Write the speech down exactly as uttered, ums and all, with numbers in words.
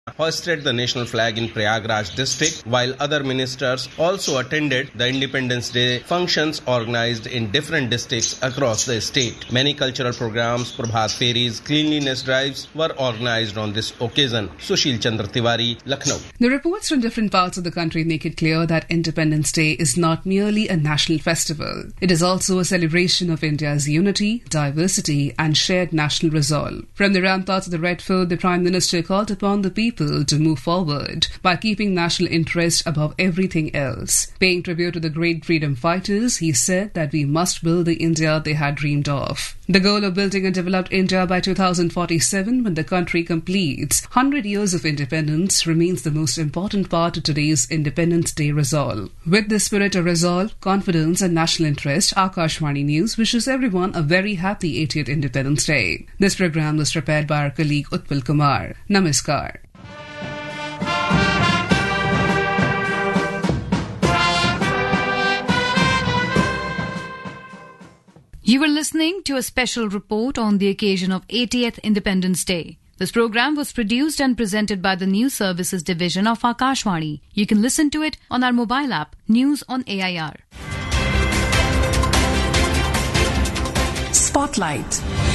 hoisted the national flag in Prayagraj district, while other ministers also attended the Independence Day functions organized in different districts across the state. Many cultural programs, Prabhat Fairies, cleanliness drives were organized on this occasion. Sushil Chandra Tiwari, Lucknow. The reports from different parts of the country make it clear that Independence Day is not merely a national festival. It is also a celebration of India's unity, diversity and shared national resolve. From the ramparts of the Red Fort, the Prime Minister called upon the people to move forward by keeping national interest above everything else. Paying tribute to the great freedom fighters, he said that we must build the India they had dreamed of. The goal of building a developed India by two thousand forty-seven, when the country completes one hundred years of independence, remains the most important part of today's Independence Day resolve. With the spirit of resolve, confidence and national interest, Akashvani News wishes everyone a very happy eightieth Independence Day. This program was prepared by our colleague Utpal Kumar. Namaskar. You were listening to a special report on the occasion of eightieth Independence Day. This program was produced and presented by the News Services Division of Akashvani. You can listen to it on our mobile app, News on A I R. Spotlight.